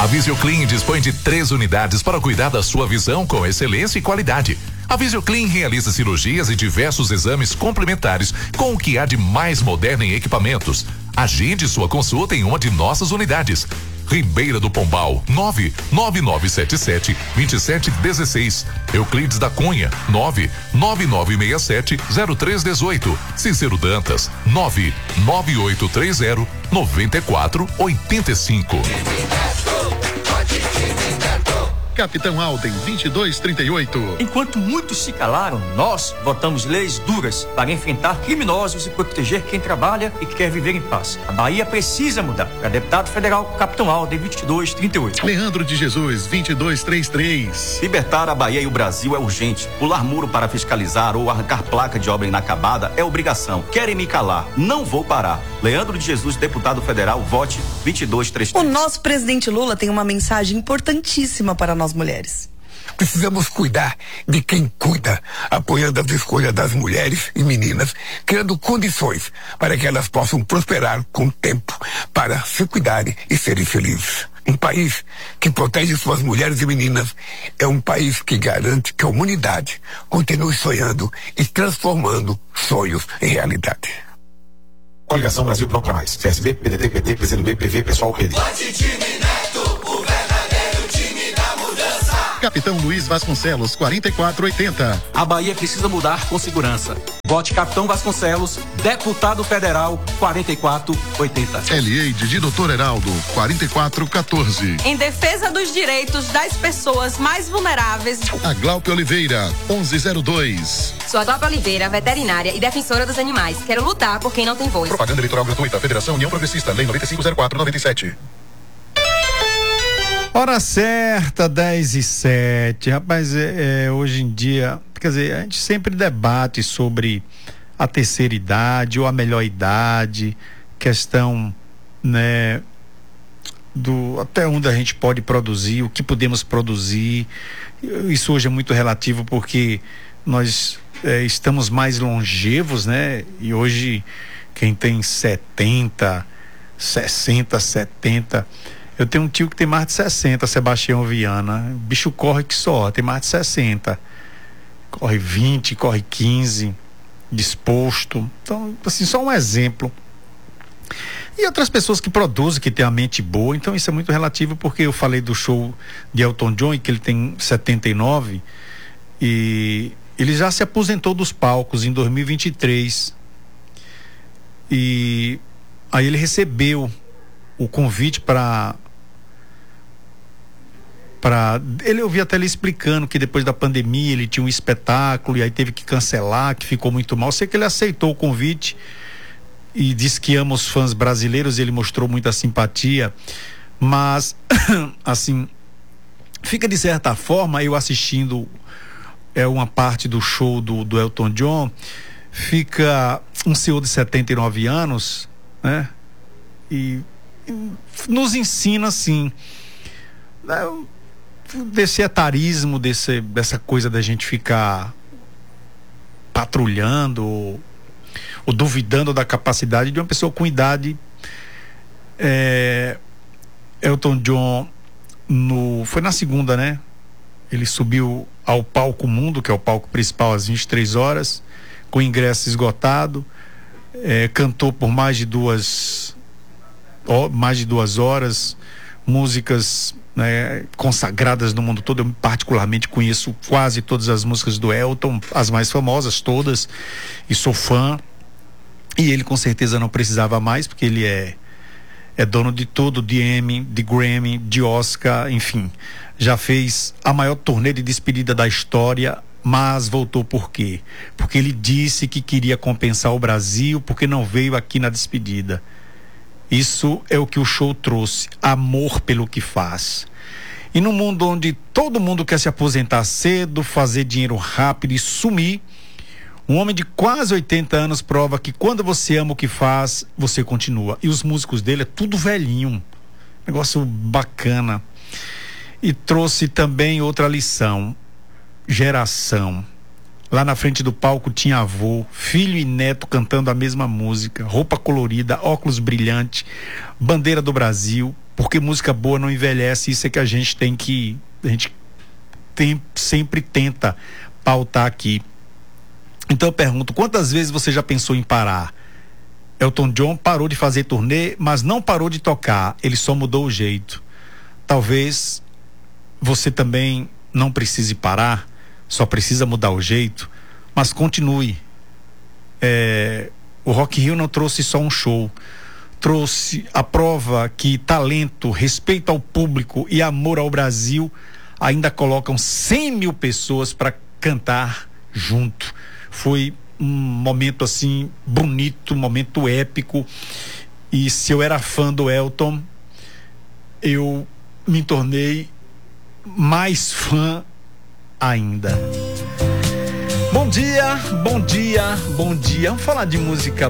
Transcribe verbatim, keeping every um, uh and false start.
A Visioclean dispõe de três unidades para cuidar da sua visão com excelência e qualidade. A Visioclean realiza cirurgias e diversos exames complementares com o que há de mais moderno em equipamentos. Agende sua consulta em uma de nossas unidades. Ribeira do Pombal, nove nove nove sete sete, dois sete um seis. Euclides da Cunha, nove nove nove seis sete, zero três um oito. Cícero Dantas, nove nove oito três zero, nove quatro oito cinco. Capitão Alden vinte e dois trinta e oito. Enquanto muitos se calaram, nós votamos leis duras para enfrentar criminosos e proteger quem trabalha e quer viver em paz. A Bahia precisa mudar. Para deputado federal, Capitão Alden vinte e dois trinta e oito. Leandro de Jesus vinte e dois trinta e três. Libertar a Bahia e o Brasil é urgente. Pular muro para fiscalizar ou arrancar placa de obra inacabada é obrigação. Querem me calar? Não vou parar. Leandro de Jesus, deputado federal, vote vinte e dois trinta e três. O nosso presidente Lula tem uma mensagem importantíssima para nós mulheres. Precisamos cuidar de quem cuida, apoiando as escolhas das mulheres e meninas, criando condições para que elas possam prosperar com o tempo, para se cuidarem e serem felizes. Um país que protege suas mulheres e meninas é um país que garante que a humanidade continue sonhando e transformando sonhos em realidade. Coligação Brasil Pronto pra Mais. C S B, P D T, P T, P C do B, P V, Pessoal, Rede. Capitão Luiz Vasconcelos, quarenta e quatro oitenta. A Bahia precisa mudar com segurança. Vote Capitão Vasconcelos, deputado federal, quarenta e quatro oitenta. L A de doutor Heraldo, quarenta e quatro quatorze. Em defesa dos direitos das pessoas mais vulneráveis. A Glaupe Oliveira, onze zero dois. Sou a Glaupe Oliveira, veterinária e defensora dos animais. Quero lutar por quem não tem voz. Propaganda eleitoral gratuita, Federação União Progressista, Lei noventa e cinco zero quatro noventa e sete. Hora certa, dez e sete. Rapaz, é, é, hoje em dia, quer dizer, a gente sempre debate sobre a terceira idade ou a melhor idade, questão, né, do até onde a gente pode produzir, o que podemos produzir. Isso hoje é muito relativo porque nós é, estamos mais longevos, né? E hoje quem tem setenta, sessenta, setenta... Eu tenho um tio que tem mais de sessenta, Sebastião Viana. O bicho corre que só, tem mais de sessenta. Corre vinte, corre quinze, disposto. Então, assim, só um exemplo. E outras pessoas que produzem, que têm a mente boa. Então, isso é muito relativo, porque eu falei do show de Elton John, que ele tem setenta e nove, e ele já se aposentou dos palcos em dois mil e vinte e três. E aí ele recebeu o convite para para ele, eu vi até ele explicando que depois da pandemia ele tinha um espetáculo e aí teve que cancelar, que ficou muito mal. Sei que ele aceitou o convite e disse que ama os fãs brasileiros, ele mostrou muita simpatia, mas assim, fica de certa forma, eu assistindo é uma parte do show do, do Elton John, fica um senhor de setenta e nove anos, né? E nos ensina assim, né, desse etarismo, desse, dessa coisa da gente ficar patrulhando ou, ou duvidando da capacidade de uma pessoa com idade. é, Elton John no, foi na segunda, né? Ele subiu ao palco Mundo, que é o palco principal, às vinte e três horas, com ingresso esgotado, é, cantou por mais de duas mais de duas horas, músicas, né, consagradas no mundo todo. Eu particularmente conheço quase todas as músicas do Elton, as mais famosas todas, e sou fã. E ele com certeza não precisava mais, porque ele é é dono de tudo, de Emmy, de Grammy, de Oscar, enfim, já fez a maior turnê de despedida da história. Mas voltou por quê? Porque ele disse que queria compensar o Brasil, porque não veio aqui na despedida. Isso é o que o show trouxe, amor pelo que faz. E num mundo onde todo mundo quer se aposentar cedo, fazer dinheiro rápido e sumir, um homem de quase oitenta anos prova que quando você ama o que faz, você continua. E os músicos dele é tudo velhinho, negócio bacana. E trouxe também outra lição, geração. Lá na frente do palco tinha avô, filho e neto cantando a mesma música, roupa colorida, óculos brilhantes, bandeira do Brasil, porque música boa não envelhece. Isso é que a gente tem que, a gente tem, sempre tenta pautar aqui. Então eu pergunto, quantas vezes você já pensou em parar? Elton John parou de fazer turnê, mas não parou de tocar, ele só mudou o jeito. Talvez você também não precise parar, só precisa mudar o jeito, mas continue. É, o Rock in Rio não trouxe só um show, trouxe a prova que talento, respeito ao público e amor ao Brasil ainda colocam cem mil pessoas para cantar junto. Foi um momento assim bonito, um momento épico, e se eu era fã do Elton, eu me tornei mais fã ainda. Bom dia, bom dia, bom dia. Vamos falar de música